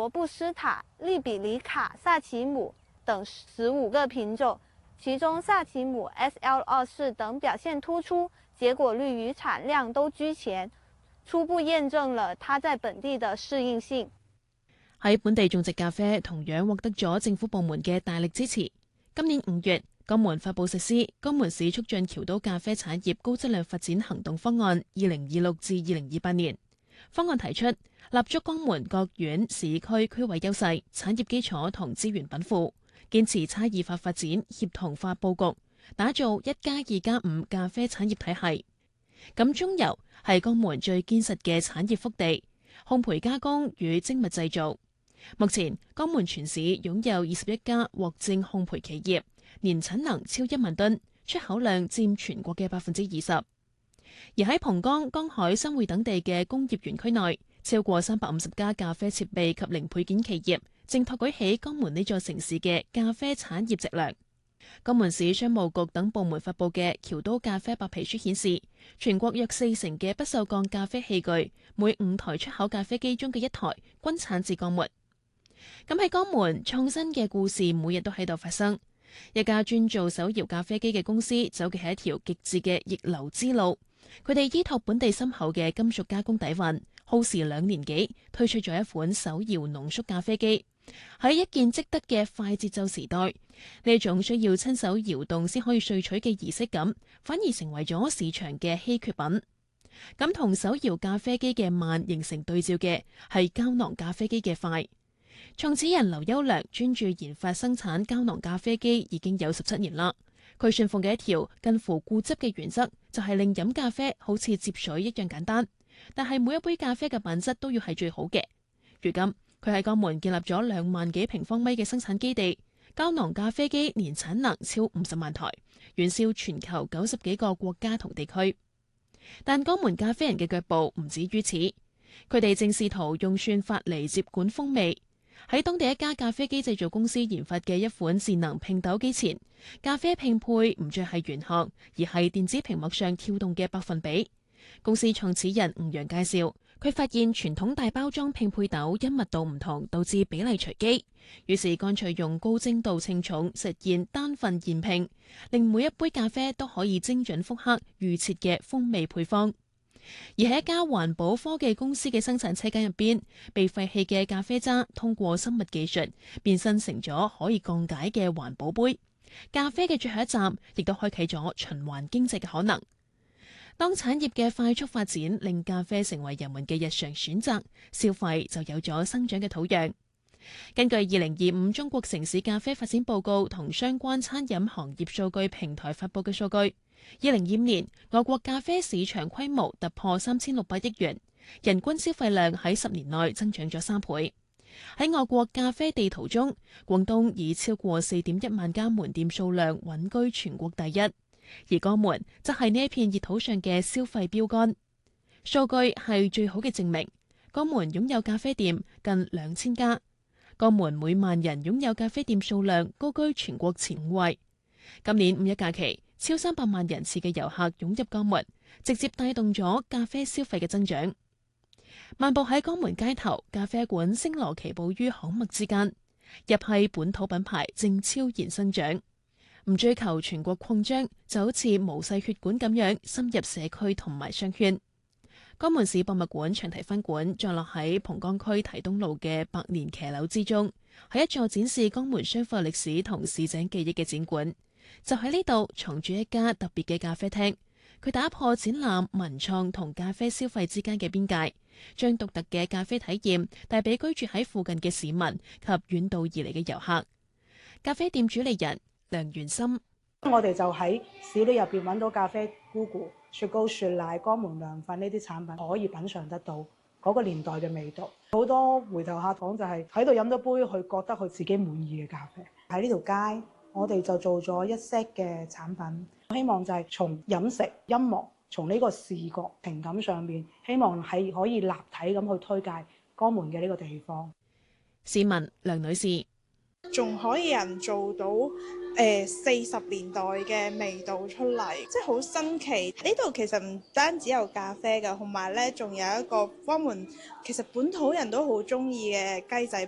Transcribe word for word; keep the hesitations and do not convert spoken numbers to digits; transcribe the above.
羅布斯塔、利比里卡、薩其姆等十五個品種，其中薩其姆 S L 二四等表現突出，結果率與產量都居前，初步驗證了它在本地的適應性。 喺本地種植咖啡同樣獲得咗政府部門嘅大力支持。今年五月，江門發布實施《江門市促進橋都咖啡產業高質量發展行動方案》（二零二六至二零二八年）。方案提出立足江門各縣市區區位優勢、產業基礎同資源稟賦，堅持差異化發展、協同化佈局，打造一加二加五咖啡產業體系。咁中游係江門最堅實嘅產業腹地，烘焙加工與精密製造。目前江門全市擁有二十一家獲證烘焙企業，年產能超一萬噸，出口量佔全國嘅百分之二十。而喺蒲崗、江海、新會等地嘅工業園區內，超過三百五十家咖啡設備及零配件企業，正托舉起江門呢座城市嘅咖啡產業脊樑。江門市商務局等部門發布嘅橋都咖啡白皮書顯示，全國約四成嘅不鏽鋼咖啡器具，每五台出口咖啡機中嘅一台均產自江門。咁喺江門，創新嘅故事每日都喺度發生。一家專做手搖咖啡機嘅公司走嘅係一條極致嘅逆流之路。佢哋依託本地深厚嘅金屬加工底蘊，耗時兩年幾推出咗一款手搖濃縮咖啡機。喺一鍵即得嘅快節奏時代，呢一種需要親手搖動先可以萃取嘅儀式感，反而成為咗市場嘅稀缺品。咁同手搖咖啡機嘅慢形成對照嘅係膠囊咖啡機嘅快。創始人劉優良專注研發生產膠囊咖啡機已經有十七年啦。佢信奉嘅一條近乎固執嘅原則，就係令飲咖啡好似接水一樣簡單，但係每一杯咖啡嘅品質都要係最好嘅。如今佢喺江門建立咗兩萬幾平方米嘅生產基地，膠囊咖啡機年產能超五十萬台，遠銷全球九十幾個國家同地區。但江門咖啡人嘅腳步唔止於此，佢哋正試圖用算法嚟接管風味。喺當地一家咖啡機製造公司研發嘅一款智能拼豆機前，咖啡拼配唔再係玄學，而係電子屏幕上跳動嘅百分比。公司創始人吳陽介紹，佢發現傳統大包裝拼配豆因密度唔同，導致比例隨機，於是乾脆用高精度稱重實現單份現拼，令每一杯咖啡都可以精準複刻預設嘅風味配方。而喺一家環保科技公司嘅生產車間入邊，被廢棄嘅咖啡渣通過生物技術變身成咗可以降解嘅環保杯。咖啡嘅最後一站亦都開啟咗循環經濟嘅可能。當產業嘅快速發展令咖啡成為人們嘅日常選擇，消費就有咗生長嘅土壤。根據二零二五中國城市咖啡發展報告同相關餐飲行業數據平台發佈嘅數據，二零二五年我國咖啡市場規模突破三千六百億元，人均消費量喺十年內增長咗三倍。喺我國咖啡地圖中，廣東以超過四點一萬家門店數量穩居全國第一，而江門則係呢一片熱土上嘅消費標杆。數據係最好嘅證明，江門擁有咖啡店近兩千家。江門每萬人擁有咖啡店數量高居全國前五位。今年五一假期，超三百萬人次嘅遊客湧入江門，直接帶動咗咖啡消費嘅增長。漫步喺江門街頭，咖啡館星羅棋布於巷陌之間，日系本土品牌正超然生長。唔追求全國擴張，就好似毛細血管咁樣深入社區同埋商圈。江門市博物館長堤分館坐落喺蒲崗區堤東路嘅百年騎樓之中，係一座展示江門商埠歷史同市井記憶嘅展館。就喺呢度藏住一家特別嘅咖啡廳，佢打破展覽、文創同咖啡消費之間嘅邊界，將獨特嘅咖啡體驗帶俾居住喺附近嘅市民及遠道而嚟嘅遊客。咖啡店主理人梁元森： 我哋就喺市裏入邊揾到咖啡菇菇、雪糕、雪奶、江門涼粉呢啲產品，可以品嚐得到嗰個年代嘅味道。好多回頭客講就係喺度飲咗杯佢覺得佢自己滿意嘅咖啡。喺呢條街，我哋就做咗一 set 嘅產品，希望就係從飲食、音樂，從呢個視覺、情感上面，希望係可以立體咁去推介江門嘅呢個地方。 市民梁女士： 仲可以人做到誒四十年代嘅味道出嚟，即係好新奇。呢度其實唔單止有咖啡㗎，同埋咧仲有一個江門其實本土人都好中意嘅雞仔